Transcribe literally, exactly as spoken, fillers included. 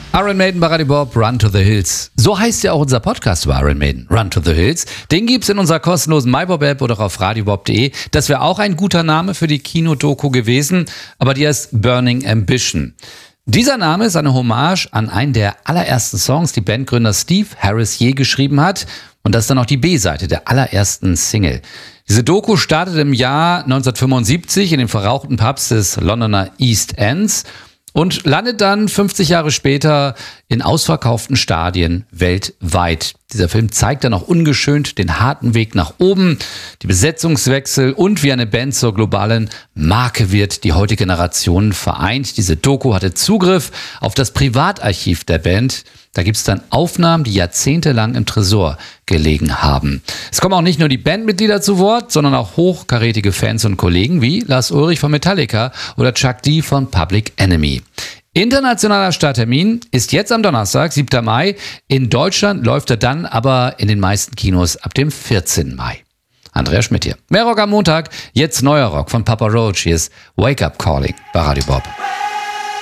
Iron Maiden bei Radio Bob, Run to the Hills. So heißt ja auch unser Podcast über Iron Maiden, Run to the Hills. Den gibt's in unserer kostenlosen MyBob-App oder auf radiobob punkt de. Das wäre auch ein guter Name für die Kinodoku gewesen, aber die heißt Burning Ambition. Dieser Name ist eine Hommage an einen der allerersten Songs, die Bandgründer Steve Harris je geschrieben hat. Und das ist dann auch die B-Seite der allerersten Single. Diese Doku startet im Jahr neunzehnhundertfünfundsiebzig in den verrauchten Pubs des Londoner East Ends und landet dann fünfzig Jahre später in ausverkauften Stadien weltweit. Dieser Film zeigt dann auch ungeschönt den harten Weg nach oben, die Besetzungswechsel und wie eine Band zur globalen Marke wird, die heute Generationen vereint. Diese Doku hatte Zugriff auf das Privatarchiv der Band. Da gibt's dann Aufnahmen, die jahrzehntelang im Tresor gelegen haben. Es kommen auch nicht nur die Bandmitglieder zu Wort, sondern auch hochkarätige Fans und Kollegen wie Lars Ulrich von Metallica oder Chuck D von Public Enemy. Internationaler Starttermin ist jetzt am Donnerstag, siebter Mai. In Deutschland läuft er dann aber in den meisten Kinos ab dem vierzehnten Mai. Andreas Schmidt hier. Mehr Rock am Montag, jetzt neuer Rock von Papa Roach. Hier ist Wake Up Calling bei Radio Bob.